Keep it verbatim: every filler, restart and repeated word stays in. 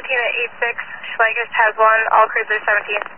unit eight six, Schweigert has one, all cruisers seventeen.